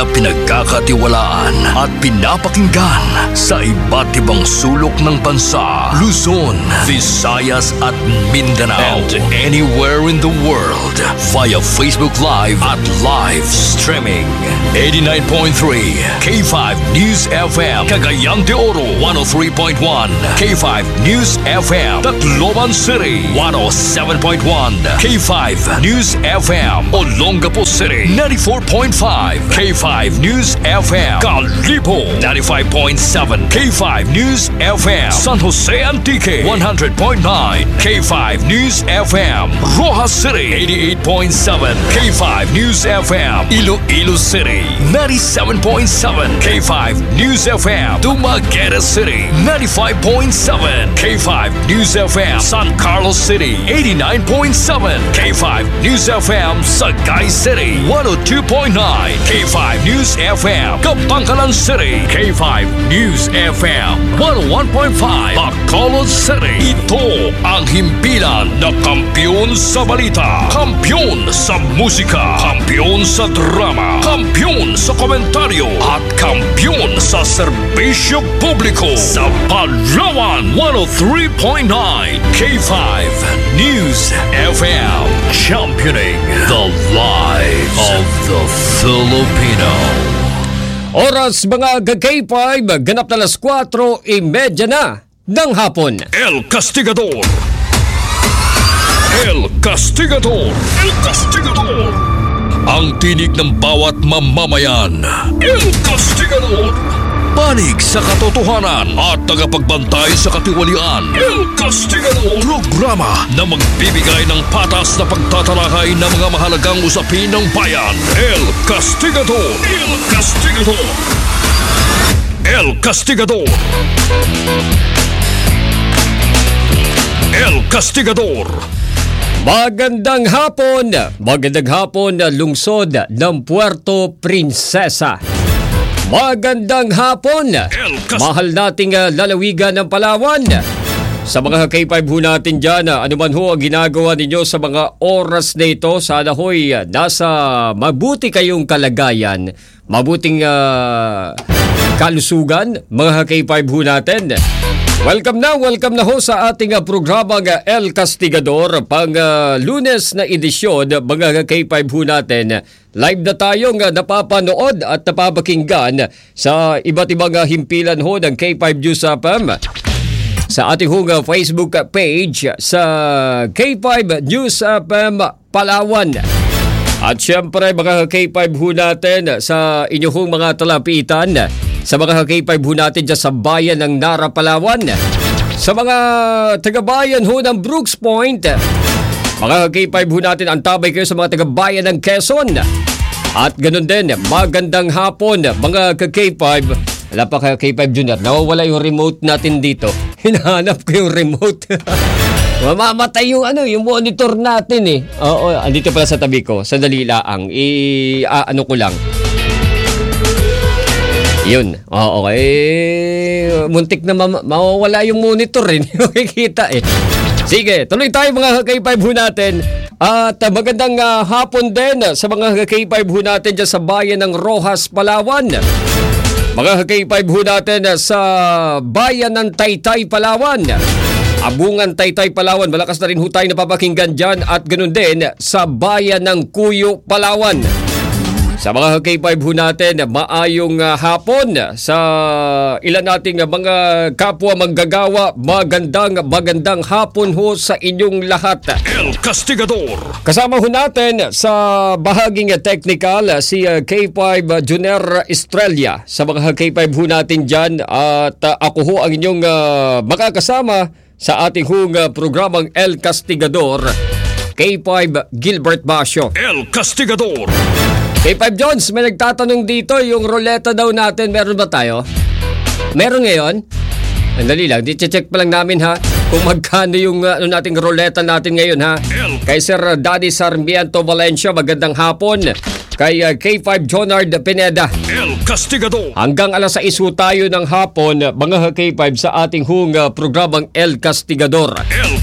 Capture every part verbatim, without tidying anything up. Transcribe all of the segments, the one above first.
pinagkakatiwalaan at pinapakinggan sa iba't ibang sulok ng bansa, Luzon, Visayas at Mindanao, and anywhere in the world via Facebook Live at live streaming. eighty-nine point three K five News F M, Cagayan de Oro one oh three point one, K five News F M, Tacloban City one oh seven point one, K five News F M, Olongapo City ninety-four point five, K five News F M, Calipo ninety-five point seven, K five News F M, San Jose Antique one hundred point nine, K five News F M, Rojas City eighty-eight point seven, K five News F M, Iloilo City ninety-seven point seven, K five News F M, Dumaguete City ninety-five point seven, K five News F M, San Carlos City eighty-nine point seven, K five News F M, Sagay City one oh two point nine, K five News F M, Kapangkalan City, K five News F M one oh one point five, Bacolod City. Ito ang himpilan na kampiyon sa balita, kampiyon sa musika, kampiyon sa drama, kampiyon sa komentaryo at kampiyon sa serbisyo publiko sa Palawan one oh three point nine, K five News F M, championing the lives of the Filipino. Oras mga K five, ganap na alas kwatro trenta na ng hapon. El Castigador. El Castigador. El Castigador. Ang tinig ng bawat mamamayan. El Castigador. Panig sa katotohanan at tagapagbantay sa katiwalian. El Castigador. Programa na magbibigay ng patas na pagtatalakay ng mga mahalagang usapin ng bayan. El Castigador. El Castigador. El Castigador. El Castigador. Magandang hapon. Magandang hapon na lungsod ng Puerto Princesa. Magandang hapon, mahal nating uh, lalawigan ng Palawan. Sa mga K five ho natin dyan, uh, ano man ho ang ginagawa ninyo sa mga oras na ito, sana ho'y uh, nasa mabuti kayong kalagayan, mabuting uh, kalusugan, mga K five ho natin. Welcome na, welcome na ho sa ating uh, programang uh, El Castigador, pang uh, Lunes na edisyon, mga K five ho natin. Live na tayong uh, napapanood at napapakinggan sa iba't ibang uh, himpilan ho ng K five News F M. Sa ating hong uh, Facebook page sa K five News F M Palawan. At syempre mga K five ho natin sa inyong mga talapitan, sa mga K five ho natin dyan sa bayan ng Nara, Palawan, sa mga tagabayan ho ng Brooks Point, mga K five ho natin, antabay kayo sa mga tagabayan ng Quezon. At ganun din, magandang hapon mga K five. Wala pa kayo K five Junior, nawawala yung remote natin dito. Hinahanap ko yung remote. Mamamatay yung ano, yung monitor natin eh. Oo, andito pala sa tabi ko. Sandali lang. I ah, ano ko lang. Yun. Oo, okay. Muntik na ma- mawawala yung monitor eh. Hindi makikita eh. Sige, tuloy tayo mga K five ho natin. At uh, magandang uh, hapon din sa mga K five ho natin dyan sa bayan ng Rojas, Palawan. Mga K five ho natin sa bayan ng Taytay, Palawan. Abungan, Taytay, Palawan. Malakas na rin ho tayo napapakinggan dyan. At ganun din sa bayan ng Cuyo, Palawan. Sa mga K five ho natin, maayong uh, hapon sa ilan nating uh, mga kapwa manggagawa. Magandang, magandang hapon ho sa inyong lahat. El Castigador. Kasama ho natin sa bahaging uh, technical uh, si uh, K five uh, Junior Estrella. Sa mga K five ho natin dyan. At uh, ako ho ang inyong uh, makakasama sa ating hong uh, programang El Castigador. K five Gilbert Basio. El Castigador. K five Jones, may nagtatanong dito, yung ruleta daw natin, meron ba tayo? Meron ngayon? Andali lang, di-check pa lang namin ha, kung magkano yung uh, ano nating ruleta natin ngayon ha. Kay Sir Daddy Sarmiento Valencia, magandang hapon. Kay uh, K five Jonard Pineda. El Castigador. Hanggang alas sais tayo ng hapon, mga K five sa ating hung uh, programang El Castigador. El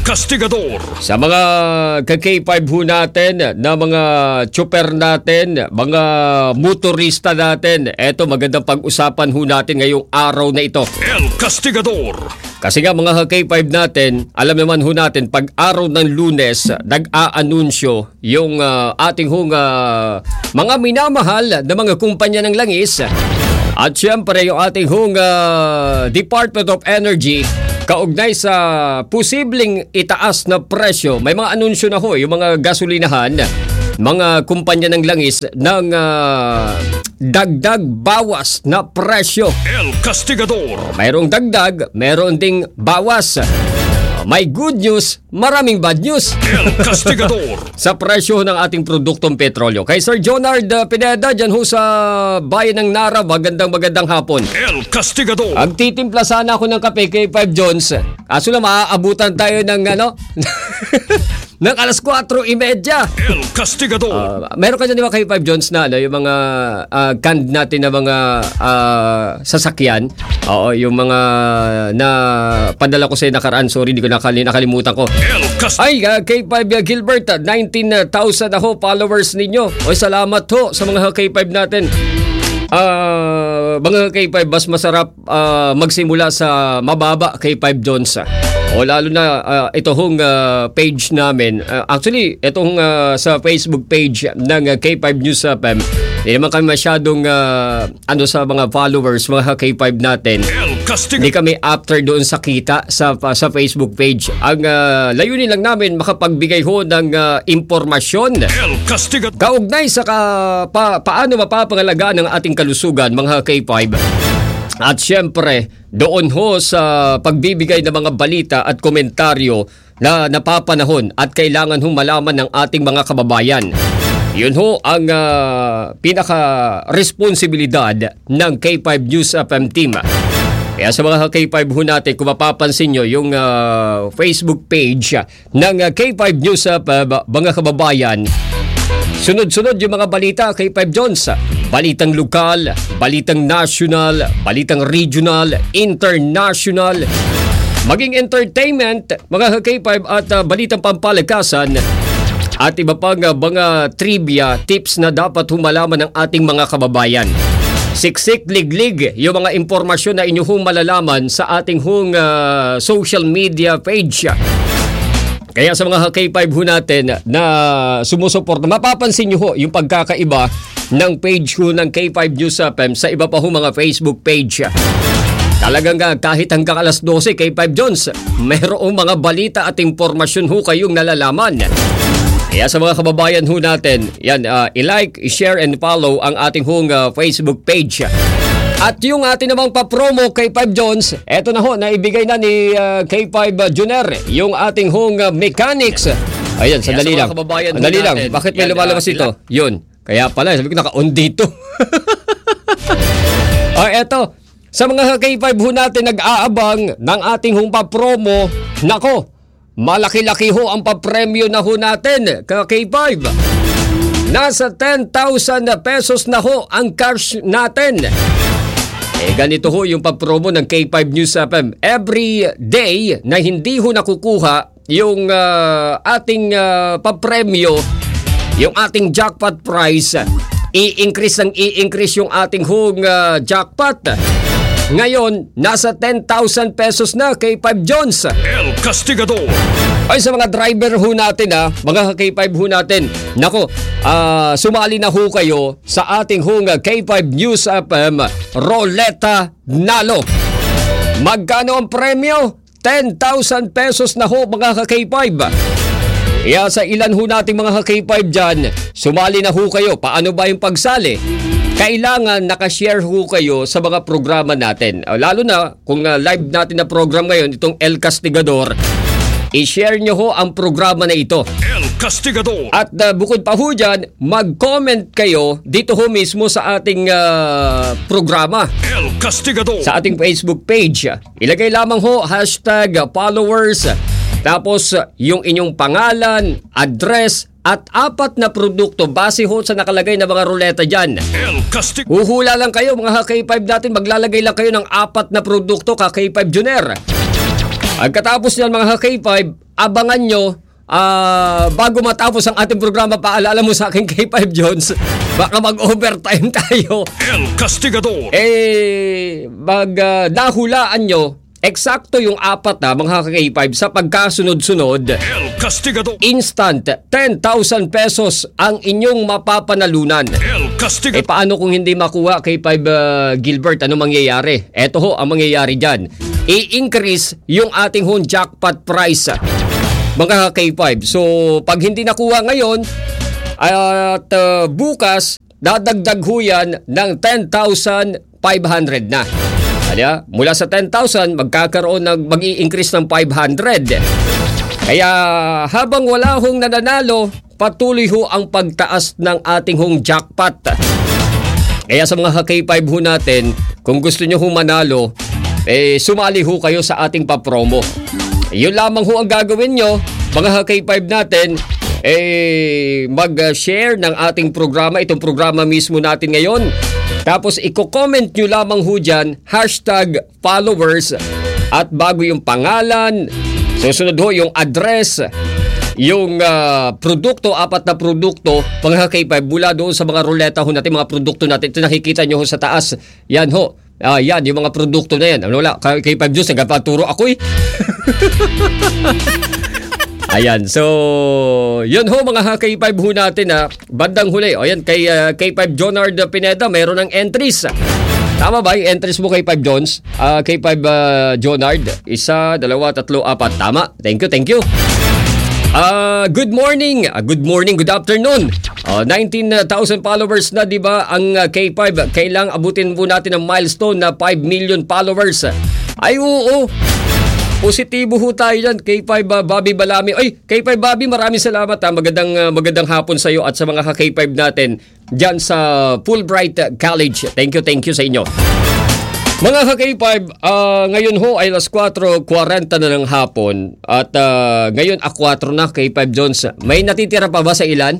Castigador. Sa mga ka-K five ho natin, na mga chopper natin, mga motorista natin, eto magandang pag-usapan ho natin ngayong araw na ito. El Castigador. Kasi nga mga ka-K five natin, alam naman ho natin, pag araw ng Lunes, nag-aanunsyo yung uh, ating hong uh, mga minamahal na mga kumpanya ng langis. At syempre yung ating hong uh, Department of Energy, kaugnay sa posibleng itaas na presyo. May mga anunsyo na ho, yung mga gasolinahan, mga kumpanya ng langis ng uh, dagdag bawas na presyo. El Castigador. Mayroong dagdag, mayroon ding bawas. May good news, maraming bad news. El Castigador. Sa presyo ng ating produktong petrolyo. Kay Sir Jonard Pineda, dyan ho sa bayan ng Nara, magandang magandang hapon. El Castigador. Ang titimpla sana ako ng kape kay Five Jones. Kaso lang maaabutan tayo ng ano? ng alas kwatro imedya. El Castigador. Uh, meron ka dyan di ba kay Five Jones na ano, yung mga uh, canned natin na mga uh, sasakyan. Oo, yung mga na padala ko sa nakaraan. Sorry, di ko nakali, nakalimutan ko. El Castigador. Ay, uh, K five uh, Gilbert, uh, nineteen thousand na ho followers ninyo. Oy, salamat ho sa mga K five natin. Uh, mga K five, mas masarap uh, magsimula sa mababa K five Jones. O lalo na uh, ito hong uh, page namin. Uh, actually, itong uh, sa Facebook page ng uh, K five News F M. Hindi naman kami masyadong uh, ano sa mga followers, mga K five natin. Hindi kami after doon sa kita sa, sa Facebook page. Ang uh, layunin lang namin makapagbigay ho ng uh, impormasyon. Kaugnay sa ka, pa, paano mapapangalagaan ng ating kalusugan, mga K five. At syempre, doon ho sa pagbibigay ng mga balita at komentaryo na napapanahon at kailangan ho malaman ng ating mga kababayan. Yun ho ang uh, pinaka-responsibilidad ng K five News F M team. Kaya sa mga K five ho natin, kung mapapansin nyo yung uh, Facebook page ng uh, K five News F M, mga kababayan, sunod-sunod yung mga balita kay Five Jones. Balitang lokal, balitang national, balitang regional, international, maging entertainment, mga K five at uh, balitang pampalakasan at iba pang uh, mga trivia, tips na dapat humalaman ng ating mga kababayan. Siksik, liglig, yung mga impormasyon na inyong malalaman sa ating hong uh, social media page. Kaya sa mga K five ho natin na sumusuporta, mapapansin nyo ho yung pagkakaiba ng page ho ng K five News F M sa iba pa ho mga Facebook page. Talagang kahit hanggang alas dose, K five Jones, mayroong mga balita at impormasyon ho kayong nalalaman. Kaya sa mga kababayan ho natin, yan, uh, i-like, i-share and follow ang ating hong uh, Facebook page. At yung atin namang pa-promo kay Five Jones, eto na ho, naibigay na ni uh, K five uh, Junior, yung ating hong uh, mechanics. Ayan, sandali lang. Sandali lang, bakit may lumalabas ito? Yun, kaya pala, sabi ko naka-on dito. O eto, sa mga K five ho natin nag-aabang ng ating hong pa-promo, nako, malaki-laki ho ang pa-premyo na ho natin, ka K five. Nasa ten thousand pesos na ho ang cash natin. Eh, ganito ho yung pa-promo ng K five News F M. Every day na hindi ho nakukuha yung uh, ating uh, pa-premyo, yung ating jackpot prize, i-increase ng i-increase yung ating hong uh, jackpot. Ngayon, nasa ten thousand pesos na K five Jones. El Castigador. Ay sa mga driver ho natin ha, mga K five ho natin. Nako, uh, sumali na ho kayo sa ating hong K five News F M Roleta Nalo. Magkano ang premyo? ten thousand pesos na ho mga K five. Kaya sa ilan ho nating mga K five dyan, sumali na ho kayo. Paano ba yung pagsali? Kailangan nakashare ho kayo sa mga programa natin. Lalo na kung uh, live natin na program ngayon, itong El Castigador, i-share nyo ho ang programa na ito. El Castigador. At uh, bukod pa ho dyan, mag-comment kayo dito ho mismo sa ating uh, programa. El Castigador. Sa ating Facebook page. Ilagay lamang ho, hashtag followers, tapos yung inyong pangalan, address, at apat na produkto base ho sa nakalagay na mga ruleta dyan. El Castigador. Huhula lang kayo mga K five natin, maglalagay lang kayo ng apat na produkto ka K five Junior. Pagkatapos niyan mga K five, abangan nyo, uh, bago matapos ang ating programa, paalala mo sa akin K five Jones, baka mag-overtime tayo. El Castigador. Eh, mag uh, nahulaan nyo, eksakto yung apat na mga K five sa pagkasunod-sunod. El Castigador. Instant, ten thousand pesos ang inyong mapapanalunan. El Castigador. Eh paano kung hindi makuha K five uh, Gilbert? Ano mangyayari? Eto ho ang mangyayari dyan. I-increase yung ating home jackpot price, mga K five. So pag hindi nakuha ngayon at uh, bukas, dadagdag ho yan ng ten thousand five hundred na. Kaya mula sa ten thousand, magkakaroon ng mag-i-increase ng five hundred. Kaya habang wala hong nananalo, patuloy ho ang pagtaas ng ating hong jackpot. Kaya sa mga K five ho natin, kung gusto nyo ho manalo, eh sumali ho kayo sa ating papromo. Yun lamang ho ang gagawin nyo, mga K five natin, eh mag-share ng ating programa, itong programa mismo natin ngayon. Tapos i-comment nyo lamang ho dyan, hashtag followers, at bago yung pangalan, susunod ho yung address, yung uh, produkto, apat na produkto, mga K five, mula doon sa mga ruleta ho natin, mga produkto natin. Ito nakikita nyo ho sa taas. Yan ho. Ah, yan, yung mga produkto na yan. Ano wala, K five Juice, nagpaturo ako eh. Ayan, so, yun ho mga K five ho natin ha. Bandang huli, o yan, kay uh, K five Jonard Pineda, mayroon ng entries. Tama ba yung entries mo K five Jones? Uh, K five uh, Jonard, isa, dalawa, tatlo, apat. Tama, thank you, thank you. Uh, good morning, uh, good morning, good afternoon. Uh, nineteen thousand followers na, di ba, ang uh, K five. Kailang abutin po natin ang milestone na five million followers. Ay, oo. Positibo ho tayo dyan, K five uh, Bobby Balami. Ay, K five Bobby, maraming salamat ha. Magandang, uh, magandang hapon sa iyo at sa mga K five natin dyan sa Fulbright College. Thank you, thank you sa inyo. Mga K five, uh, ngayon ho ay alas kwatro kwarenta na ng hapon at uh, ngayon a kwatro na K five Jones. May natitira pa ba sa ilan?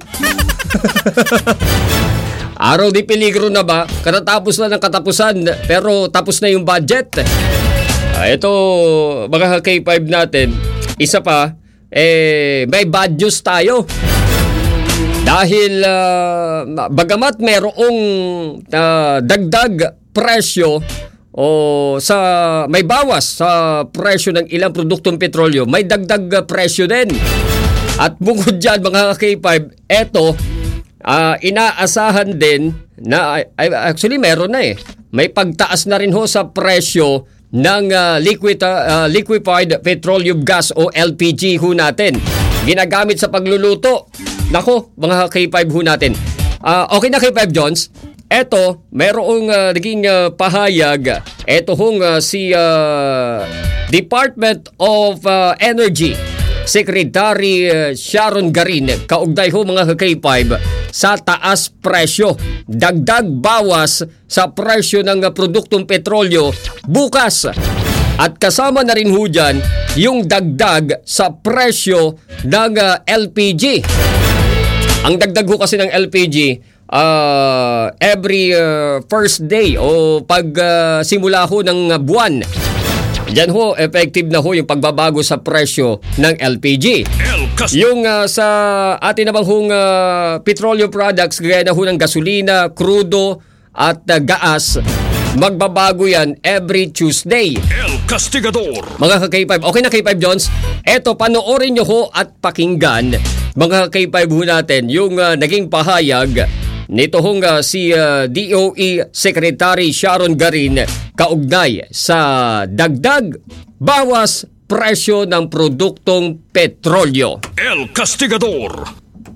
Araw di peligro na ba? Katatapos na ng katapusan pero tapos na yung budget. Uh, ito mga K five natin, isa pa, eh, may bad news tayo. Dahil uh, bagamat merong uh, dagdag presyo o sa may bawas sa presyo ng ilang produktong petrolyo, may dagdag presyo din. At bukod dyan mga K five, eto uh, inaasahan din na actually meron na eh. May pagtaas na rin ho sa presyo ng uh, liquid, uh, liquefied petroleum gas o L P G ho natin. Ginagamit sa pagluluto. Nako, mga K five ho natin. Uh, okay na K five Jones? Eto, merong uh, naging uh, pahayag. Eto hong uh, si uh, Department of uh, Energy Secretary uh, Sharon Garin, kaugnay ho mga K five sa taas presyo. Dagdag bawas sa presyo ng uh, produktong petrolyo bukas. At kasama na rin ho dyan yung dagdag sa presyo ng uh, L P G. Ang dagdag ho kasi ng L P G, Uh, every uh, first day o pag uh, simula ho ng uh, buwan. Diyan ho, effective na ho yung pagbabago sa presyo ng L P G. Yung uh, sa atin namang hong uh, petroleum products, gaya na ho ng gasolina, crudo at uh, gas, magbabago yan every Tuesday. El Castigador. Mga K five, okay na K five Jones? Eto, panoorin nyo ho at pakinggan, mga K five ho natin, yung uh, naging pahayag nito hong uh, si uh, D O E Secretary Sharon Garin kaugnay sa dagdag bawas presyo ng produktong petrolyo. El Castigador.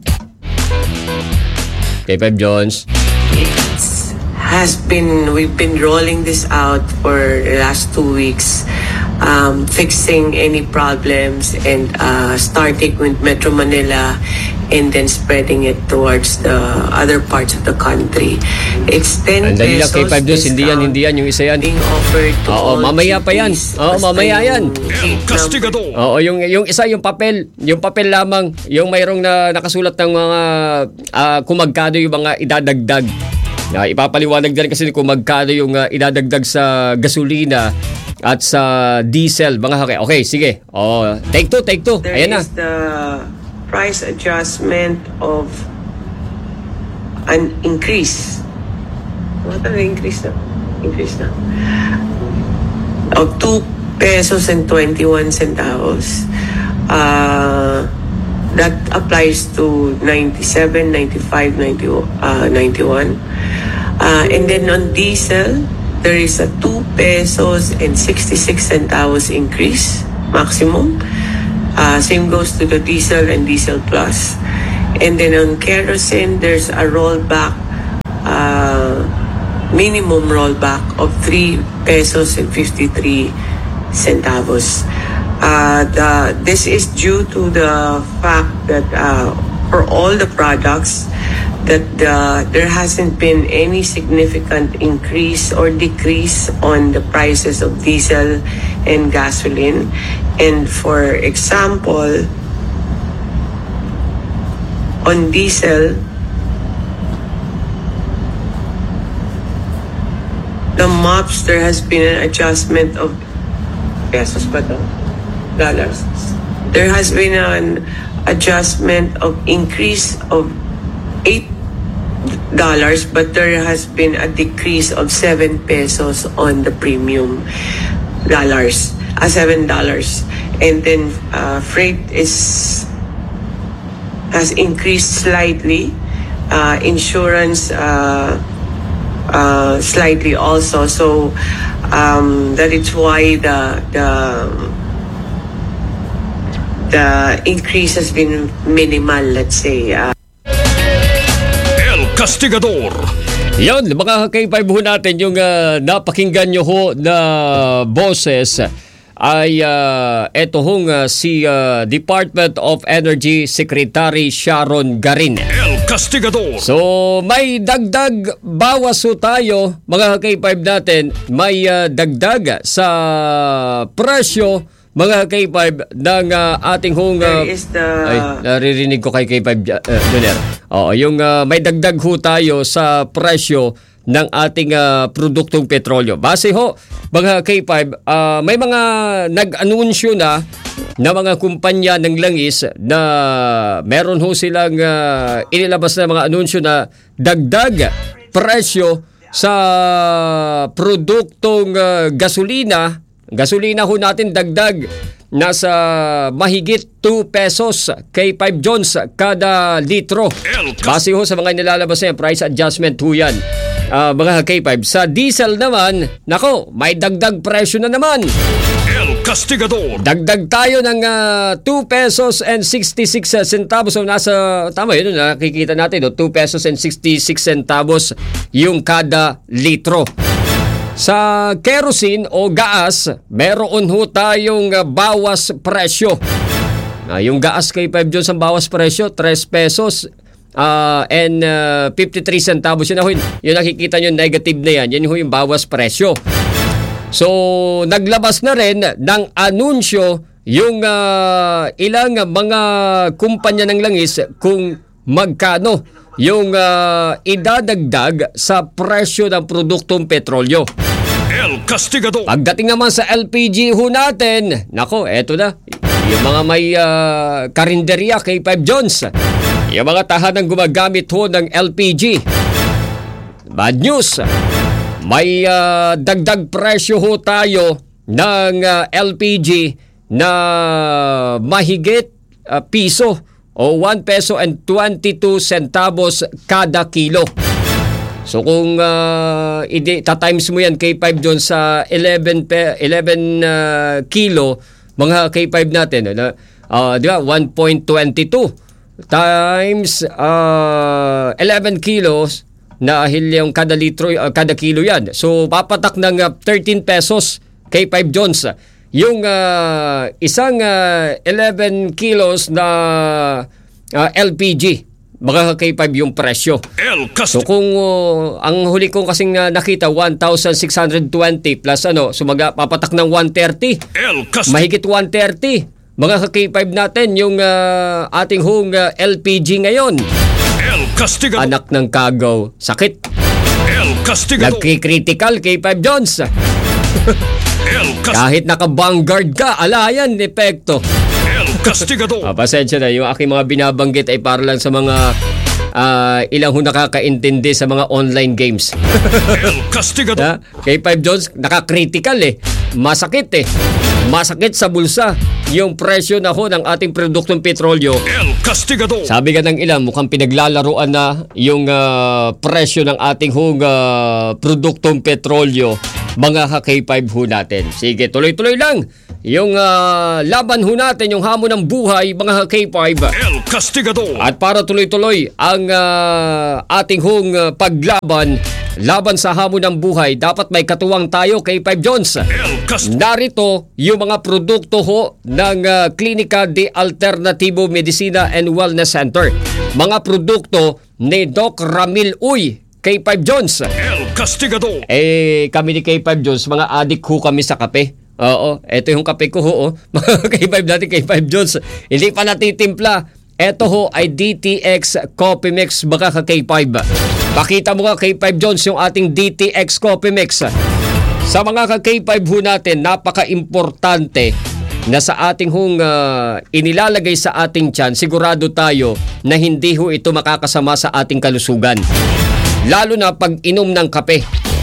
K five Jones. It has been, we've been rolling this out for the last two weeks, um, fixing any problems and uh, starting with Metro Manila and then spreading it towards the other parts of the country. It's ten Andali lang pesos K five Jones, hindi yan, hindi yan yung isa yan. being offered to Oo, all mamaya pa yan. cities. Oo, Basta mamaya yan. yung El Castigador. Oo, yung yung isa yung papel, yung papel lamang, yung mayroong na nakasulat ng mga uh, kung magkano yung mga idadagdag. Uh, ipapaliwanag din kasi kung magkano yung uh, idadagdag sa gasolina at sa diesel, mga haki. Okay, sige. Oh, take two, take two. There Ayan na. is the price adjustment of an increase. What are the increase na? Increase na? Of two pesos and twenty-one centavos. Uh, that applies to ninety-seven, ninety-five, ninety, uh, ninety-one. Uh, and then on diesel, there is a two pesos and sixty-six centavos increase maximum. Uh, same goes to the diesel and diesel plus. And then on kerosene, there's a rollback, uh, minimum rollback of three pesos and fifty-three centavos. Uh, the, this is due to the fact that uh, for all the products, that uh, there hasn't been any significant increase or decrease on the prices of diesel and gasoline. And for example, on diesel, the M O P S, there has been an adjustment of pesos ba to? Dollars. There has been an adjustment of increase of eight dollars, but there has been a decrease of seven pesos on the premium dollars, uh, seven dollars, and then uh, freight is has increased slightly, uh, insurance uh, uh, slightly also. So um, that is why the the the increase has been minimal. Let's say. Uh, Castigador. Yan, mga K five ho natin yung uh, napakinggan nyo ho na boses ay uh, eto hong uh, si uh, Department of Energy Secretary Sharon Garin. El Castigador. So may dagdag bawas ho tayo mga K five natin, may uh, dagdag sa presyo mga K five ng uh, ating hong uh, There is the... ay, naririnig ko kay K five uh, Junior. Oo, yung uh, may dagdag ho tayo sa presyo ng ating uh, produktong petrolyo. Base ho, mga K five, uh, may mga nag-anunsyo na na mga kumpanya ng langis na meron ho silang uh, inilabas na mga anunsyo na dagdag presyo sa produktong uh, gasolina. Gasolina ho natin dagdag nasa mahigit two pesos K five Jones kada litro. Base ho sa mga nilalabas na yan, price adjustment ho yan. Uh, mga K five. Sa diesel naman, nako, may dagdag presyo na naman. El Castigador. Dagdag tayo ng uh, two pesos and sixty-six centavos. So nasa, tama yun, nakikita natin, no? two pesos and sixty-six centavos yung kada litro. Sa kerosene o gas, meron ho tayong uh, bawas presyo. Uh, yung gas kay five Jones ang bawas presyo, three pesos uh, and uh, fifty-three centavos. Yun na ho, yung nakikita nyo negative na yan, yan ho yung bawas presyo. So, naglabas na rin ng anunsyo yung uh, ilang mga kumpanya ng langis kung magkano yung uh, idadagdag sa presyo ng produktong petrolyo. El Castigador. Pagdating naman sa L P G ho natin, nako, eto na. Yung mga may uh, karinderya kay five Jones, yung mga tahanang gumagamit ho ng L P G. Bad news. May uh, dagdag presyo ho tayo ng uh, L P G na mahigit uh, piso o one peso and twenty-two centavos kada kilo. So kung uh, ide, ta-times mo yan K five doon sa eleven, pe, eleven uh, kilo, mga K five natin, uh, di ba, one point two two times uh, eleven kilos, dahil yung kada litro, uh, kada kilo yan. So papatak ng uh, thirteen pesos K five Jones. Yung uh, isang uh, eleven kilos na uh, L P G. Mga K five yung presyo. So kung uh, ang huli kong kasing uh, nakita one thousand six hundred twenty plus ano, so magpapatak ng one thirty. Mahigit one thirty. Mga K five natin yung uh, ating hong uh, L P G ngayon. Anak ng kagaw, sakit. Nagki-critical K five Jones. Kahit naka-vanguard ka, ala yan, epekto. Ah, pasensya na, yung aking mga binabanggit ay para lang sa mga uh, ilang ho nakakaintindi sa mga online games. Na, K five Jones, naka-critical eh. Masakit eh. Masakit sa bulsa yung presyo na ho ng ating produktong petrolyo. Sabi ka ng ilan, mukhang pinaglalaruan na yung uh, presyo ng ating hong uh, produktong petrolyo, mga ka-K five ho natin. Sige, tuloy-tuloy lang yung uh, laban ho natin, yung hamon ng buhay, mga ka-K five. At para tuloy-tuloy ang uh, ating hong uh, paglaban, laban sa hamon ng buhay, dapat may katuwang tayo, K five Jones. Narito yung mga produkto ho ng uh, Clínica de Alternativo Medicina and Wellness Center. Mga produkto ni Doc Ramil Uy, K five Jones. Eh, kami ni K five Jones, mga adik ho kami sa kape. Oo, eto yung kape ko ho, oh. Mga K five natin, K five Jones. Hindi pa natitimpla. Eto ho ay D T X Coffee Mix, baka ka K five. Pakita mo ka K five Jones yung ating D T X Coffee Mix. Sa mga ka K five ho natin, napaka-importante na sa ating hong uh, inilalagay sa ating tiyan, sigurado tayo na hindi ho ito makakasama sa ating kalusugan. Lalo na pag inom ng kape.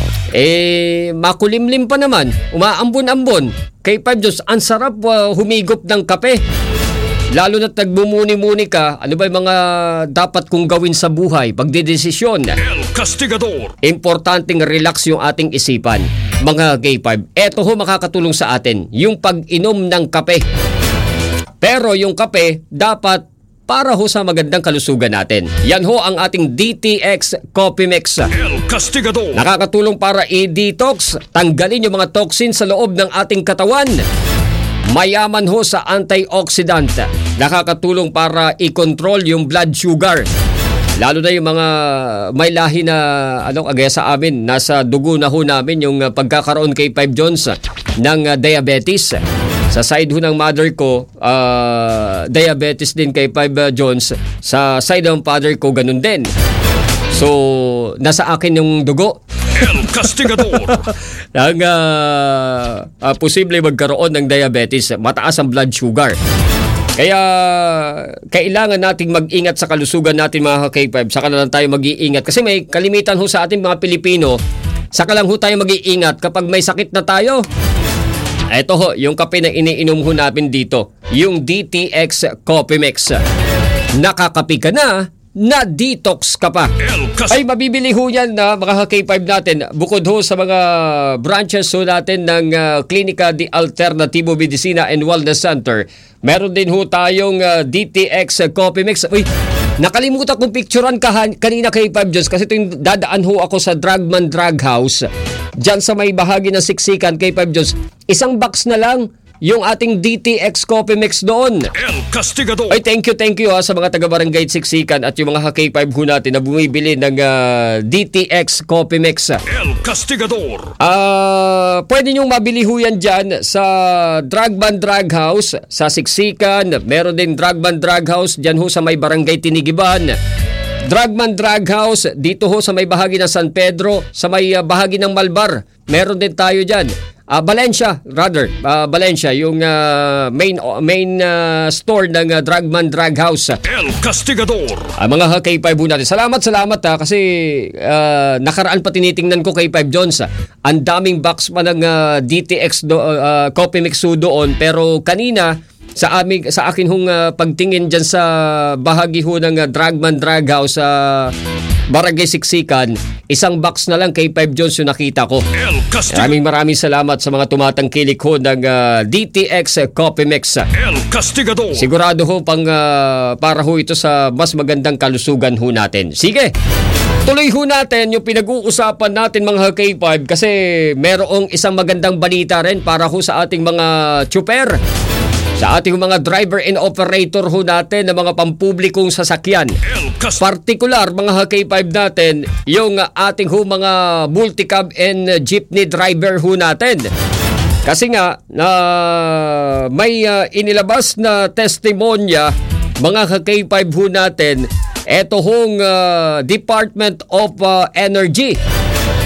Eh, makulimlim pa naman, umaambon-ambon. K five Jones, ang sarap uh, humigop ng kape. Lalo na nagbumuni-muni ka, ano ba yung mga dapat kong gawin sa buhay, pagdedesisyon. Importanteng relax yung ating isipan, mga K five. Eto ho makakatulong sa atin, yung pag-inom ng kape. Pero yung kape, dapat para ho sa magandang kalusugan natin. Yan ho ang ating D T X Coffee Mix. Nakakatulong para i-detox, tanggalin yung mga toxin sa loob ng ating katawan. Mayaman ho sa antioxidant. Nakakatulong para i-control yung blood sugar. Lalo na yung mga may lahi na ano, kagaya sa amin, nasa dugo na ho namin yung pagkakaroon K five Jones ng diabetes. Sa side ho ng mother ko, uh, diabetes din K five Jones. Sa side ng father ko, ganun din. So, nasa akin yung dugo. Ang uh, uh, posible magkaroon ng diabetes, mataas ang blood sugar. Kaya kailangan nating mag-ingat sa kalusugan natin, mga K five. Saka na lang tayo mag-iingat. Kasi may kalimitan ho sa ating mga Pilipino, saka lang ho tayo mag-iingat kapag may sakit na tayo. Ito ho, yung kape na iniinom ho natin dito, yung D T X Coffee Mix. Nakakapi ka na, na-detox ka pa. Ay, mabibili ho yan na mga K five natin. Bukod ho sa mga branches ho natin ng uh, Clínica de Alternativo Medicina and Wellness Center, meron din ho tayong uh, D T X Coffee Mix. Uy, nakalimutan kong picturean ka kanina K five Jones kasi ito yung dadaan ho ako sa Dragman Drug House. Diyan sa may bahagi ng Siksikan, K five Jones. Isang box na lang yung ating D T X Coffee Mix doon. Ay, thank you, thank you ha, sa mga taga-barangay Siksikan at yung mga K five ho natin na bumibili ng uh, D T X Coffee Mix. Uh, pwede nyong mabili ho yan dyan sa Dragman Drug House sa Siksikan. Meron din Dragman Drug House dyan ho sa may barangay Tinigiban. Dragman Drug House dito ho sa may bahagi ng San Pedro, sa may uh, bahagi ng Malbar. Meron din tayo dyan. Uh, Valencia, rather, uh, Valencia, yung uh, main main uh, store ng uh, Dragman Drug House. El Castigador. Uh, mga K five ho natin. Salamat, salamat ha, kasi uh, nakaraan pa tinitingnan ko K five Jones. Ang daming box pa ng uh, D T X do, uh, Coffee Mix doon, pero kanina sa aming sa akin hong uh, pagtingin diyan sa bahagi ho ng uh, Dragman Drug House sa uh, Barangay Siksikan, isang box na lang K five Jones yung nakita ko. Maraming maraming salamat sa mga tumatangkilik ho ng uh, D T X Coffee Mix. El Castigador. Sigurado ho pang uh, para ho ito sa mas magandang kalusugan ho natin. Sige, tuloy ho natin yung pinag-uusapan natin mga K five kasi merong isang magandang balita rin para ho sa ating mga tsuper. Sa ating mga driver and operator ho natin ng mga pampublikong sasakyan. Partikular mga K five natin, yung ating ho mga multicab and jeepney driver ho natin. Kasi nga, na uh, may uh, inilabas na testimonya mga K five ho natin, eto hong uh, Department of uh, Energy.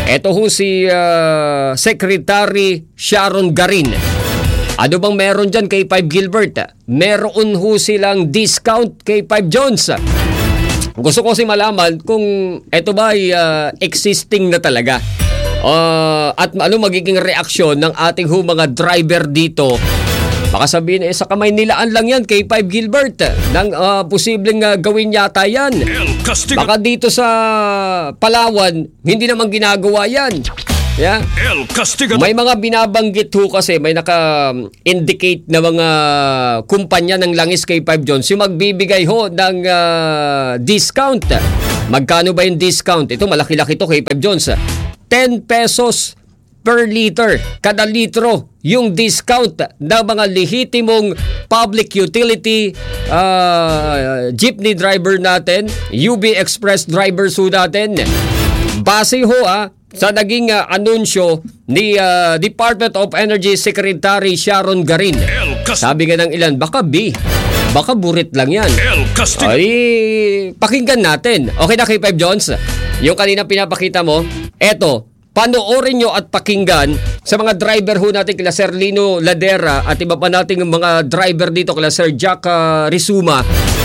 Ito ho si uh, Secretary Sharon Garin. Ano bang meron dyan kay Five Gilbert? Meron ho silang discount kay Five Jones. Gusto ko si malaman kung ito ba ay uh, existing na talaga. Uh, at ano magiging reaksyon ng ating ho mga driver dito. Baka sabihin eh, sa kamay nilaan lang yan kay Five Gilbert. Nang uh, posibleng uh, gawin yata yan. Baka dito sa Palawan, hindi naman ginagawa yan. Yeah? May mga binabanggit ho kasi, may naka-indicate na mga kumpanya ng langis kay Five Jones yung magbibigay ho ng uh, discount. Magkano ba yung discount? Ito, malaki-laki to kay Five Jones. ten pesos per liter, kada litro, yung discount ng mga lehitimong public utility uh, jeepney driver natin, U B Express drivers ho natin. Base ho ah, sa naging uh, anunsyo ni uh, Department of Energy Secretary Sharon Garin. Sabi nga ng ilan, baka B, baka burit lang yan. Ay, pakinggan natin. Okay na kay Five Jones? Yung kanina pinapakita mo, eto, panoorin nyo at pakinggan sa mga driver ho natin kila Sir Lino Ladera at iba pa nating mga driver dito kila Sir Jack uh, Rizuma.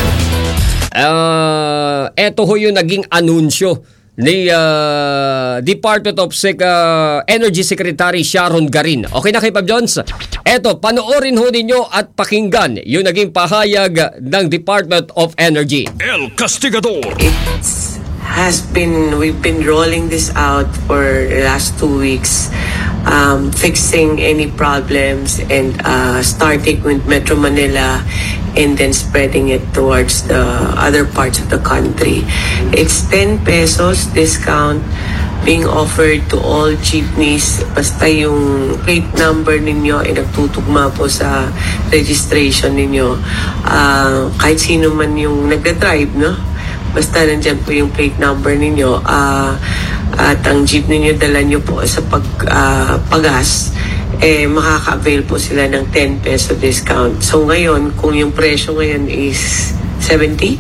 Uh, eto ho yung naging anunsyo ni uh, Department of Sec- uh, Energy Secretary Sharon Garin. Okay na kay Five Jones? Eto, panoorin ho ninyo at pakinggan yung naging pahayag ng Department of Energy. El Castigador. It's has been, we've been rolling this out for the last two weeks, um, fixing any problems and uh, starting with Metro Manila and then spreading it towards the other parts of the country. It's ten pesos discount being offered to all jeepneys basta yung plate number ninyo ay nagtutugma po sa registration ninyo. Uh, kahit sino man yung nagda-drive, no? Basta nandyan po yung plate number ninyo uh, at ang jeep ninyo dala nyo po sa pag, uh, pagas, eh makaka-avail po sila ng ten peso discount. So ngayon, kung yung presyo ngayon is seventy?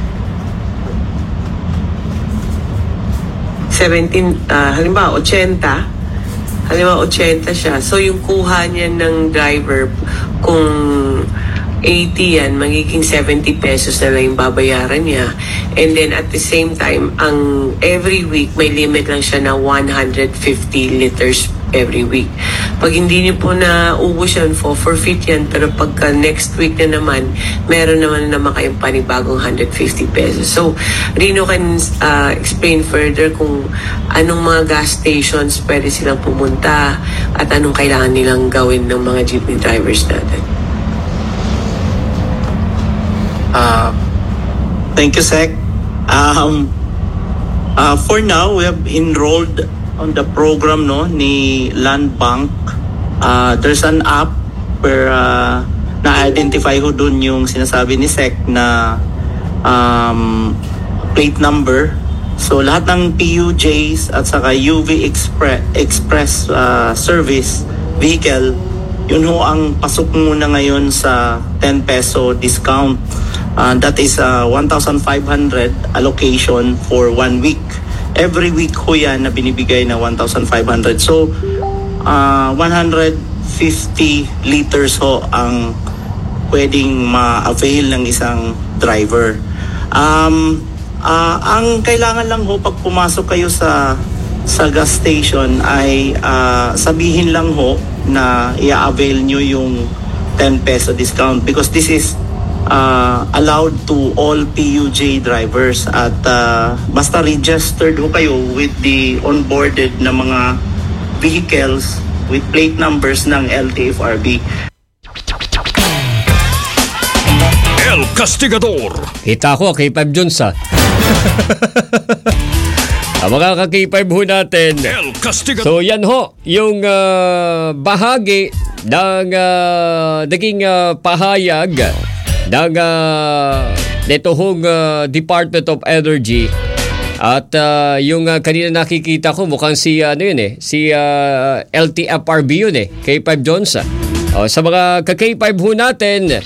seventeen, uh, halimbawa, eighty. Halimbawa, eighty siya. So yung kuha niya ng driver, kung eighty yan, magiging seventy pesos na lang yung babayaran niya. And then at the same time, ang every week, may limit lang siya na one hundred fifty liters every week. Pag hindi niyo po na ubos yan, for forfeit yan. Pero pagka next week na naman, meron naman naman kayong panibagong one hundred fifty pesos. So, Rino can uh, explain further kung anong mga gas stations pwede silang pumunta at anong kailangan nilang gawin ng mga jeepney drivers natin. Uh, thank you, Sec. Um, uh, for now, we have enrolled on the program no ni Land Bank. Uh, there's an app where uh, na-identify ko dun yung sinasabi ni Sec na um, plate number. So lahat ng P U Js at saka U V Express, Express uh, Service Vehicle, yun ho ang pasok muna ngayon sa ten peso discount. Uh, that is uh, one thousand five hundred allocation for one week. Every week ho yan na binibigay na one thousand five hundred. So, uh, one hundred fifty liters ho ang pwedeng ma-avail ng isang driver. Um, uh, ang kailangan lang ho pag pumasok kayo sa sa gas station ay uh, sabihin lang ho na i-avail nyo yung ten peso discount because this is Uh, allowed to all P U J drivers at uh, basta registered ho kayo with the onboarded na mga vehicles with plate numbers ng L T F R B. El Castigador. Kita ko kay Five Jones ha. Ang mga ka-K five ho natin. El Castigador. So yan ho yung uh, bahagi ng uh, naging uh, pahayag ng uh, nito hong uh, Department of Energy at uh, yung uh, kanina nakikita ko mukhang si uh, ano yun eh si uh, L T F R B yun eh K five Jones. Uh, sa mga ka-K five ho natin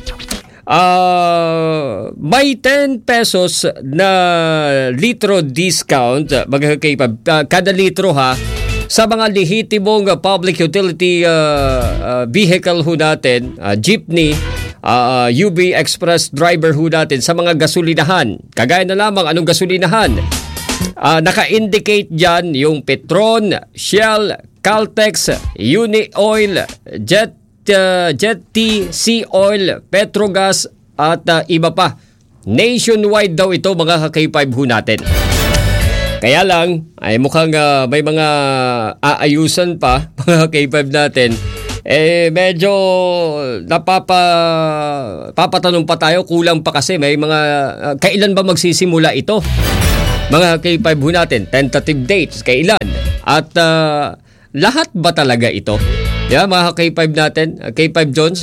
uh, may ten pesos na litro discount mga ka-K five uh, kada litro ha sa mga lehitimong uh, public utility uh, uh, vehicle ho natin, uh, jeepney, uh, U B Express driver ho natin sa mga gasolinahan. Kagaya na lamang anong gasolinahan? Uh, naka-indicate dyan yung Petron, Shell, Caltex, Uni Oil, Jet, uh, Jet T, Sea Oil, Petrogas at uh, iba pa. Nationwide daw ito mga ka-K five ho natin. Kaya lang, ay mukhang uh, may mga aayusan pa, mga K five natin. Eh, medyo napapa, papatanong pa tayo, kulang pa kasi. May mga, uh, kailan ba magsisimula ito? Mga K five ho natin, tentative dates, kailan? At uh, lahat ba talaga ito? Yeah, mga K five natin, uh, K five Jones,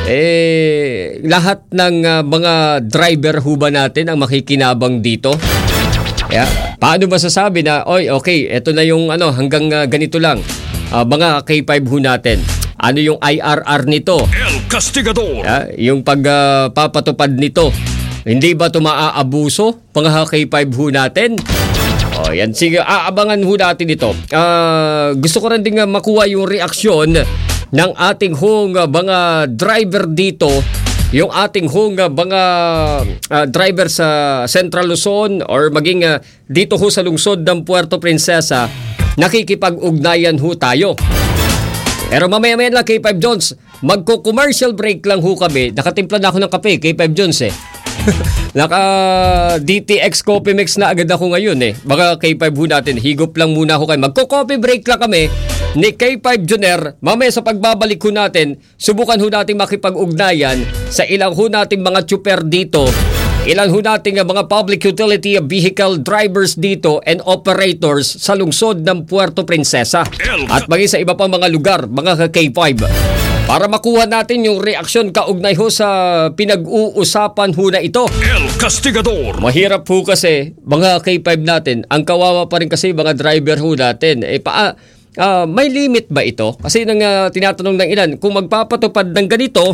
eh, lahat ng uh, mga driver ho ba natin ang makikinabang dito? Yeah. Paano masasabi na, oy, okay, eto na yung ano, hanggang uh, ganito lang. Uh, mga K five ho natin. Ano yung I R R nito? El Castigador. Yeah, yung pagpapatupad uh, nito. Hindi ba ito maaabuso? Mga K five ho natin? O, yan. Sige, aabangan ho natin ito. Uh, gusto ko rin din uh, makuha yung reaksyon ng ating hong uh, mga driver dito. Yung ating hong uh, mga uh, driver sa Central Luzon or maging uh, dito ho sa lungsod ng Puerto Princesa, nakikipag-ugnayan ho tayo. Pero mamaya-maya lang K five Jones, magko-commercial break lang ho kami. Nakatimpla na ako ng kape, K five Jones eh. Naka D T X Coffee Mix na agad ako ngayon eh. Baka K five ho natin, higop lang muna ako kayo. Magko-coffee break lang kami ni K five Junior. Mamaya sa pagbabalik ho natin, subukan ho natin makipag-ugnayan sa ilang ho nating mga tsuper dito, ilan ho nating mga public utility vehicle drivers dito and operators sa lungsod ng Puerto Princesa at maging sa iba pang mga lugar, mga K five, para makuha natin yung reaksyon kaugnay ho sa pinag-uusapan ho na ito. El Castigador. Mahirap ho kasi mga K five natin, ang kawawa pa rin kasi mga driver ho natin. Eh pa, uh, may limit ba ito? Kasi nang uh, tinatanong ng ilan, kung magpapatupad ng ganito,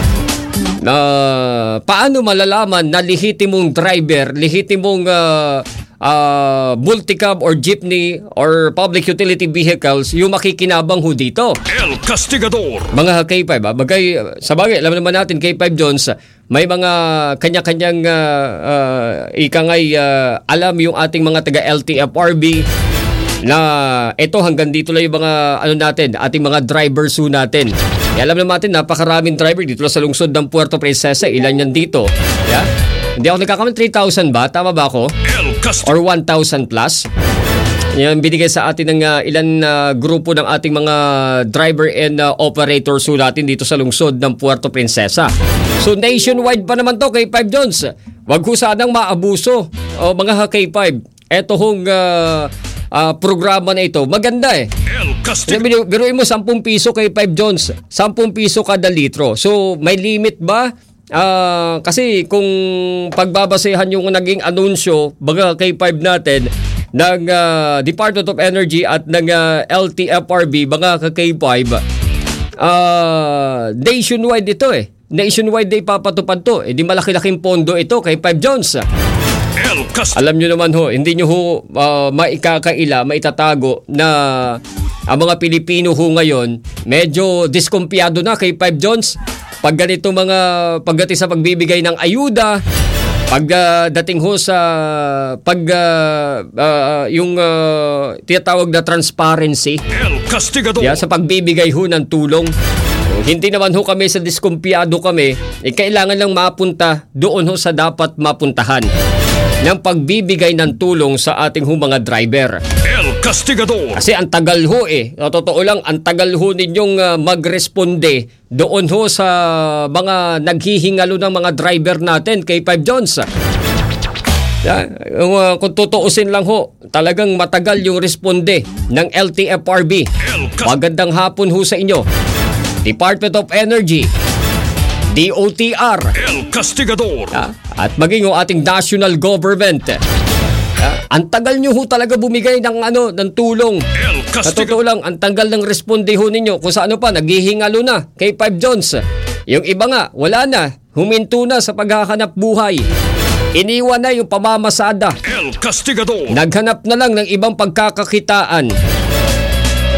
na uh, paano malalaman na lehitimong driver, lehitimong uh, uh, multicab or jeepney or public utility vehicles yung makikinabang ho dito? El Castigador. Mga K five, ah, bagay, sa bagay, alam naman natin K five Jones, may mga kanya-kanyang uh, uh, ikangay uh, alam yung ating mga taga L T F R B na ito hanggang dito lang yung mga ano natin, ating mga drivers ho natin. E alam naman natin, napakaraming driver dito sa lungsod ng Puerto Princesa. Ilan yan dito? Yeah? Hindi ako nagkakamali, three thousand ba? Tama ba ako? Or one thousand plus? Yan binigay sa atin ng uh, ilan uh, grupo ng ating mga driver and uh, operators ho natin dito sa lungsod ng Puerto Princesa. So nationwide pa naman to, K five Jones. Wag ho sanang maabuso. O mga K five, eto hong uh, uh, programa na ito, maganda eh. Biruin mo sampung piso kay five Jones, sampung piso kada litro. So may limit ba? Uh, kasi kung pagbabasehan yung naging anunsyo baga kay five natin ng uh, Department of Energy at ng uh, L T F R B, mga ka-K five, uh, nationwide ito eh. Nationwide ay papatupad to. Eh di malaki-laking pondo ito kay five Jones. Alam nyo naman ho, hindi nyo ho uh, maikakaila, maitatago na ang mga Pilipino ho ngayon medyo diskumpiyado na kay five Jones. Pag ganito mga pagdating sa pagbibigay ng ayuda, pagdating uh, ho sa pag uh, uh, yung uh, tinatawag na transparency, yeah, sa pagbibigay ho ng tulong. So, hindi naman ho kami sa diskumpiyado kami, eh, kailangan lang mapunta doon ho sa dapat mapuntahan ng pagbibigay ng tulong sa ating ho mga driver. El Castigador. Kasi ang tagal ho eh. Totoo lang, ang tagal ho ninyong uh, magresponde doon ho sa mga naghihingalo ng mga driver natin kay five Jones. Yeah, uh, kung tutuusin lang ho, talagang matagal yung responde ng L T F R B. Magandang hapon ho sa inyo. Department of Energy, D O T R, El Castigador, yeah, at maging yung ating national government. Yeah, ang tagal nyo ho talaga bumigay ng ano ng tulong. Sa totoo lang, ang tagal ng responde ho ninyo. Kung sa ano pa, naghihingalo na kay five Jones. Yung iba nga, wala na. Huminto na sa paghahanap buhay. Iniwan na yung pamamasada. El Castigador. Naghanap na lang ng ibang pagkakakitaan.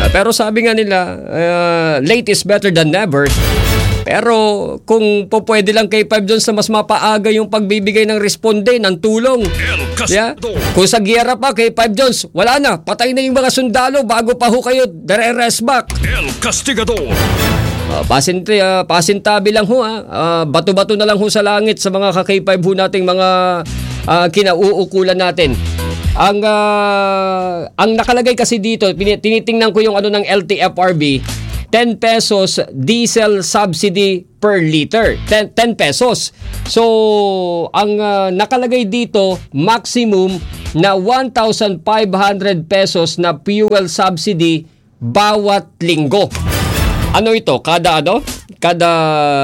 Uh, pero sabi nga nila, uh, late is better than never. Pero kung po pwede lang K five Jones na mas mapaaga yung pagbibigay ng responde, ng tulong. Yeah? Kung sa giyera pa, K five Jones, wala na. Patay na yung mga sundalo bago pa ho kayo dire-rest back. El Castigador. Uh, pasinti, uh, pasintabi lang ho. Uh, bato-bato na lang ho sa langit sa mga ka-K five ho nating mga uh, kinauukulan natin. Ang uh, ang nakalagay kasi dito, tinitingnan ko yung ano ng L T F R B, ten pesos diesel subsidy per liter. ten pesos. So, ang uh, nakalagay dito, maximum na one thousand five hundred pesos na fuel subsidy bawat linggo. Ano ito? Kada ano? Kada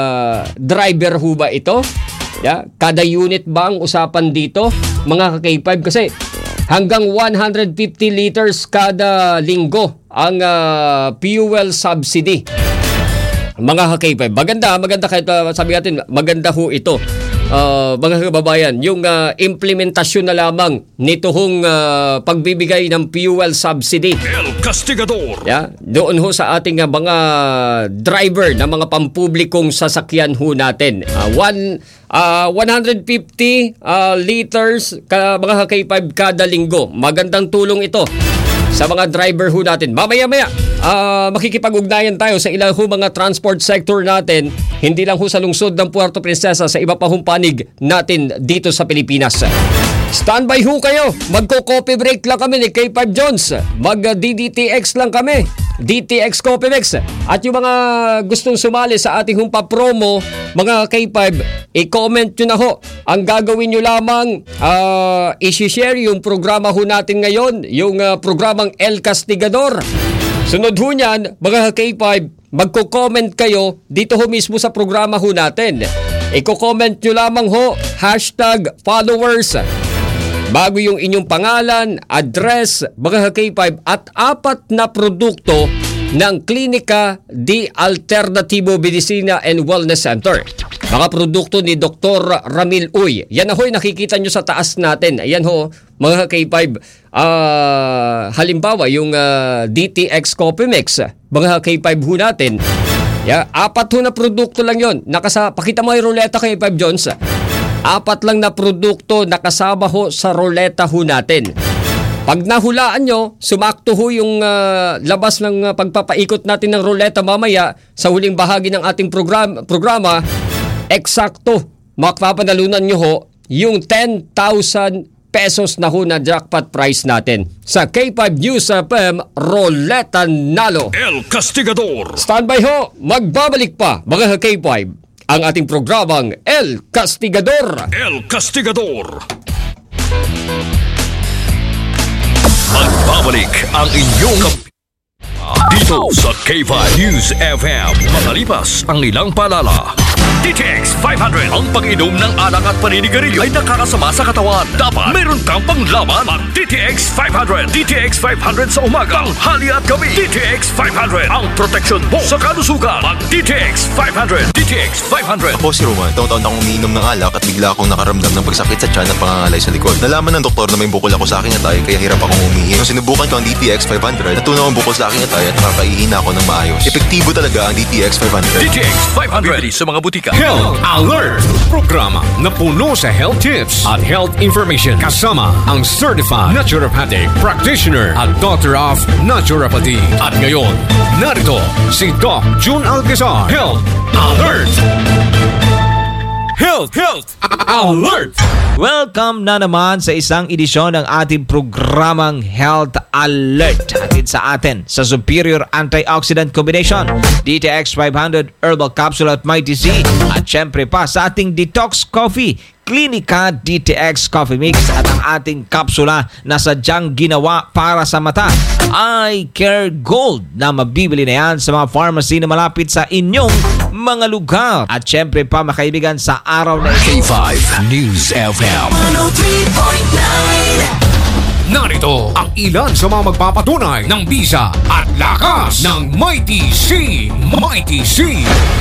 driver ho ba ito? Yeah? Kada unit ba ang usapan dito? Mga ka-K five kasi hanggang one hundred fifty liters kada linggo ang uh, fuel subsidy. Mga ka-K five, maganda, maganda kahit uh, sabi natin, maganda ho ito. Uh, mga kababayan, yung uh, implementasyon na lamang nito hong uh, pagbibigay ng fuel subsidy. El Castigador. Yeah, doon ho sa ating uh, mga driver na mga pampublikong sasakyan ho natin. Uh, one, uh, one hundred fifty uh, liters ka, mga ka-K five kada linggo. Magandang tulong ito sa mga driver ho natin. Mamaya-maya, uh, makikipag-ugnayan tayo sa ilang ho mga transport sector natin, hindi lang ho sa lungsod ng Puerto Princesa, sa iba pa hong panig natin dito sa Pilipinas. Standby ho kayo. Magko-coffee break lang kami ni K five Jones. Mag-D D T X lang kami. D T X Coffee Mix. At yung mga gustong sumali sa ating humpa promo, mga K five, i-comment nyo na ho. Ang gagawin nyo lamang, uh, i-share yung programa ho natin ngayon, yung uh, programang El Castigador. Sunod ho niyan, mga K five, magko-comment kayo dito ho mismo sa programa ho natin. I-comment nyo lamang ho, hashtag followers. Bago yung inyong pangalan, address, mga K five, at apat na produkto ng Klinika di Alternativo Medicina and Wellness Center. Mga produkto ni Doctor Ramil Uy. Yan aho'y nakikita nyo sa taas natin. Ayan ho, mga K five. Uh, halimbawa, yung uh, D T X Coffee Mix, mga K five ho natin. Yeah, apat ho na produkto lang yon. Nakasa, pakita mo yung ruleta K five Jones. Apat lang na produkto nakasama ho sa ruleta ho natin. Pag nahulaan nyo, sumakto ho yung uh, labas ng uh, pagpapaikot natin ng ruleta mamaya sa huling bahagi ng ating program, programa, eksakto, makapapanalunan nyo ho yung ten thousand pesos na ho na jackpot prize natin sa K five News F M Ruleta Nalo. El Castigador. Standby ho, magbabalik pa mga K five ang ating programang El Castigador. El Castigador. Magbabalik ang inyong dito sa K five News F M. Matalipas ang ilang paalala. D T X five hundred. Ang pag-inom ng alak at paninigarilyo ay nakakasama sa katawan. Dapat meron kang panglaban. Mag D T X five hundred. D T X five hundred sa umaga, tanghali at gabi. D T X five hundred. Ang proteksyon mo sa kalusugan. Mag D T X five hundred. D T X five hundred. Ako si Roman. Taon-taon akong umiinom ng alak at bigla akong nakaramdam ng pagsakit sa tiyan at pangangalay sa likod. Nalaman ng doktor na may bukol ako sa aking atay kaya hirap akong umihi. Nung sinubukan ko ang D T X five hundred, natunaw ang bukol sa aking atay at nakakaihina ako ng maayos. Epektibo talaga ang D T X five hundred. D T X five hundred sa mga butika. Health Alert! Programa na puno sa health tips at health information kasama ang certified naturopathic practitioner at doctor of naturopathy. At ngayon, narito si Doc June Alcazar. Health Alert! Health! Health! Alert! Welcome na naman sa isang edisyon ng ating programang Health Alert. Hatid sa atin sa Superior Antioxidant Combination, D T X five hundred Herbal Capsule at Mighty C. At syempre pa sa ating Detox Coffee, Klinika D T X Coffee Mix at ang ating kapsula na sadyang ginawa para sa mata, Eye Care Gold, na mabibili na yan sa mga pharmacy na malapit sa inyong mga lugar. At syempre pa makaibigan sa araw na K five News F M. Narito ang ilan sa mga magpapatunay ng bisa at lakas ng Mighty C. Mighty C.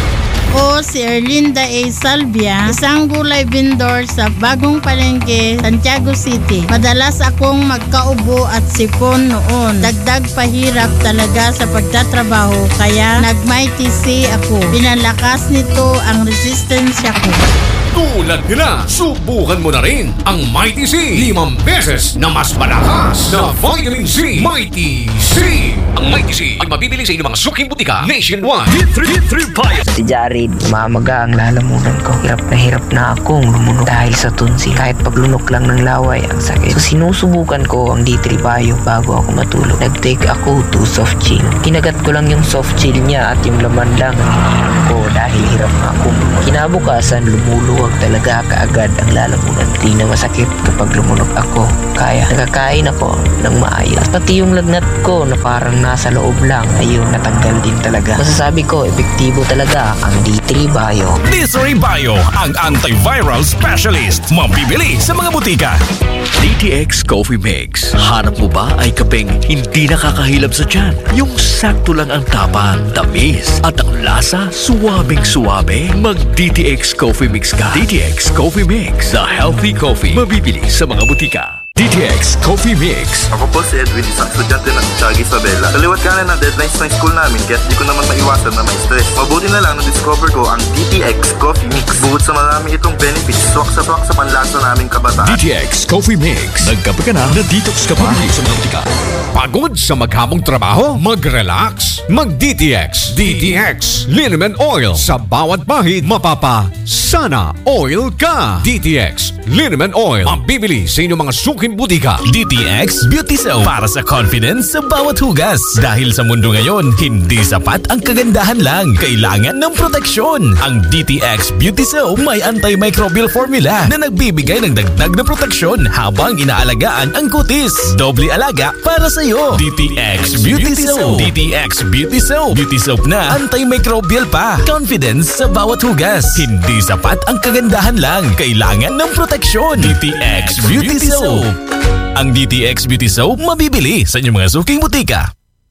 Ako si Erlinda A. Salvia, isang gulay vendor sa Bagong Palengke, Santiago City. Madalas akong magkaubo at sipon noon. Dagdag pahirap talaga sa pagtatrabaho kaya nag-Mighty C ako. Pinalakas nito ang resistensya ko. Tulad nila, subukan mo na rin ang Mighty C. Limang beses na mas malakas na Vitamin C. Mighty C. Ang Mighty C ay mabibili sa inyong mga suking butika nationwide. Hit three, hit three, Si Jared, mamaga ang lalamunan ko. Hirap na hirap na akong lumunok dahil sa tonsil. Kahit paglunok lang ng laway ang sakit. So sinusubukan ko ang D three Bio bago ako matulog. Nag-take ako to soft chill. Kinagat ko lang yung soft chill niya at yung laman lang ang hinihinap ko dahil hirap na akong lumunok. Kinabukasan, lumuluwag talaga kaagad ang lalamunan. Di na masakit kapag lumunok ako. Kaya nakakain ako ng maayos. At pati yung lagnat ko na parang nasa loob lang, ayun, natanggal din talaga. Masasabi ko, epektibo talaga ang D three Bio. D three Bio, ang antiviral specialist. Mabibili sa mga butika. D T X Coffee Mix. Hanap mo ba ay kapeng hindi nakakahilab sa tiyan? Yung sakto lang ang tapa, tamis, at ang lasa, suwabing suwabe? Mag-D T X Coffee Mix ka. D T X Coffee Mix. The healthy coffee. Mabibili sa mga butika. D T X Coffee Mix. Ako po si Edwin, isang estudyante ng Tiagi Isabela. Kaliwat kanan ng deadlines ng school namin, kaya di ko naman maiwasan na may stress. Mabuti na lang na-discover ko ang D T X Coffee Mix. Bukod sa marami itong benefits, swak sa swak sa panlasa naming kabataan. D T X Coffee Mix. Nagkape ka na, na-detox ka pa. Sa mga butika. Pagod sa maghamong trabaho? Mag-relax. Mag-D T X. D T X. Liniment Oil. Sa bawat bahid, mapapa sana oil ka. D T X. Liniment Oil. Mabibili sa inyong mga suking butika. D T X Beauty Soap para sa confidence sa bawat hugas. Dahil sa mundo ngayon, hindi sapat ang kagandahan lang. Kailangan ng proteksyon. Ang D T X Beauty Soap may antimicrobial formula na nagbibigay ng dagdag na proteksyon habang inaalagaan ang kutis. Doble alaga para sa iyo. D T X Beauty Soap. D T X Beauty Soap. Beauty Soap na antimicrobial pa. Confidence sa bawat hugas. Hindi sapat ang kagandahan lang. Kailangan ng proteksyon. D T X Beauty Soap. Ang D T X Beauty Soap mabibili sa inyong mga suking butika.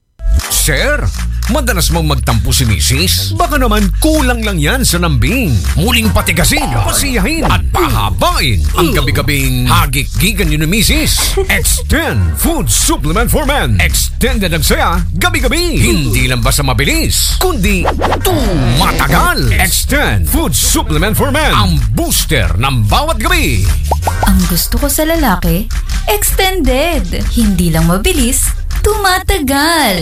Sir, madalas mong magtampo si misis? Baka naman kulang lang yan sa lambing. Muling patigasin, pasiyahin at pahabain ang gabi-gabing hagik-gigan yun ni misis. Extend Food Supplement for Men. Extended ang saya gabi-gabi. Hindi lang basta mabilis, kundi tumatagal. Extend Food Supplement for Men. Ang booster ng bawat gabi. Ang gusto ko sa lalaki, extended. Hindi lang mabilis, tumatagal.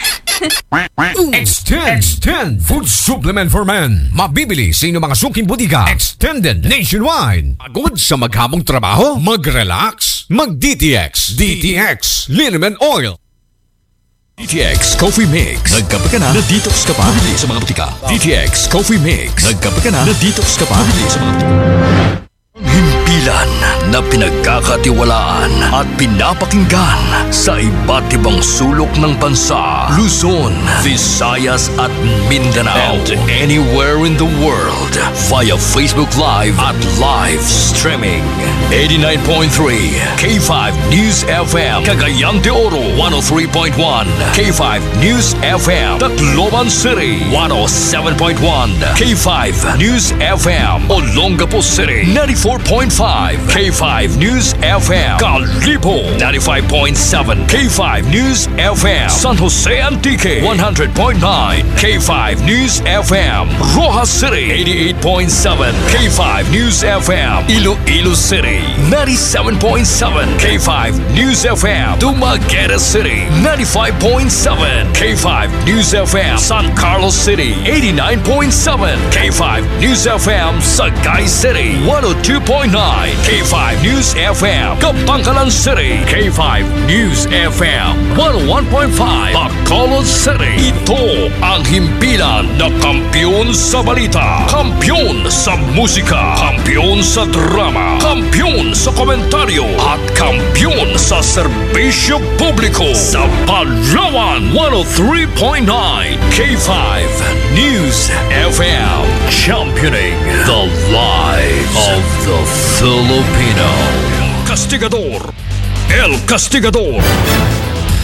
Extend, Extend Food Supplement for Men. Mabibili sa inyong mga suking butika. Extended nationwide. Pagod sa maghamong trabaho? Mag-relax. Mag-D T X. D T X Liniment Oil. D T X Coffee Mix. Nagkape ka na, na-detox ka pa. Mabibili sa mga butika. D T X Coffee Mix. Nagkape ka na, na-detox ka pa. Mabibili sa mga butika. Himpilan na pinagkakatiwalaan at pinapakinggan sa iba't ibang sulok ng bansa, Luzon, Visayas at Mindanao, and anywhere in the world via Facebook Live at live streaming. eighty-nine point three K five News F M, Cagayan de Oro one oh three point one, K five News F M, Tacloban City one oh seven point one, K five News F M, Olongapo City ninety-four point five, K five News F M, Calibo ninety-five point seven, K five News F M, San Jose Antique one hundred point nine, K five News F M, Rojas City eighty-eight point seven, K five News F M, Iloilo City ninety-seven point seven, K five News F M, Dumaguete City ninety-five point seven, K five News F M, San Carlos City eighty-nine point seven, K five News F M, Sagay City one oh two point nine, K five News F M, Kapangkalan City, K five News F M, one oh one point five, Bacolod City. Ito ang himpilan na kampiyon sa balita, kampiyon sa musika, kampiyon sa drama, kampiyon sa komentaryo, at kampiyon sa serbisyo publiko sa Palawan one oh three point nine, K five News F M, championing the lives of the Filipino. Castigador, El Castigador.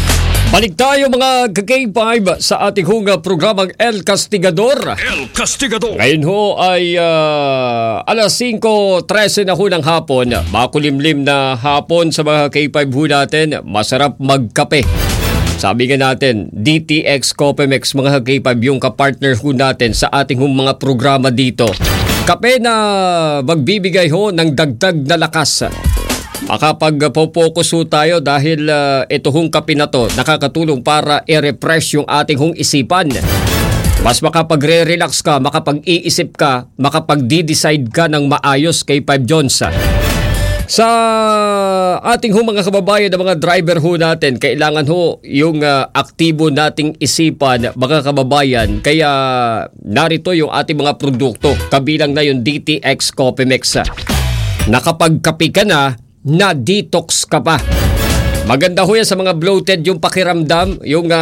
Balik tayo mga K five sa ating hong programang El Castigador. El Castigador. Ngayon ho ay uh, alas singko trese na ho ng hapon. Makulimlim na hapon sa mga K five ho natin. Masarap magkape. Sabi nga natin, D T X Copemex mga K five yung kapartner ho natin sa ating hong mga programa dito. Kape na magbibigay ho ng dagdag na lakas. Makapag-focus ho tayo dahil uh, ito hong kape na to nakakatulong para i-refresh yung ating hong isipan. Mas makapagre-relax ka, makapag-iisip ka, makapag-decide ka ng maayos kay Five Jones. Sa ating hong mga kababayan na mga driver ho natin, kailangan ho yung uh, aktibo nating isipan mga kababayan. Kaya narito yung ating mga produkto, kabilang na yung D T X Copemex. Nakapagkape ka na, na-detox ka pa. Maganda ho yan sa mga bloated yung pakiramdam, yung uh,